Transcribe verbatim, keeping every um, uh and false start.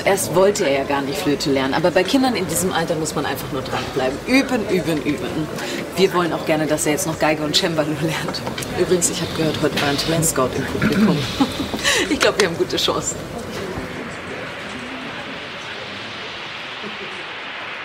erst wollte er ja gar nicht Flöte lernen. Aber bei Kindern in diesem Alter muss man einfach nur dranbleiben. Üben, üben, üben. Wir wollen auch gerne, dass er jetzt noch Geige und Cembalo lernt. Übrigens, ich habe gehört, heute war ein Talentscout im Publikum. Ich glaube, wir haben gute Chancen.